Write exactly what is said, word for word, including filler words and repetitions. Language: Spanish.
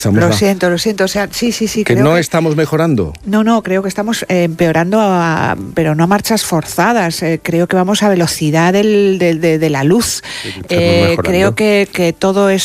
Estamos lo la... siento, lo siento. O sea, sí, sí, sí. Que creo no que... estamos mejorando. No, no, creo que estamos eh, empeorando, a, pero no a marchas forzadas. Eh, creo que vamos a velocidad del, de, de, de la luz. Estamos Eh, mejorando. creo que, que todo es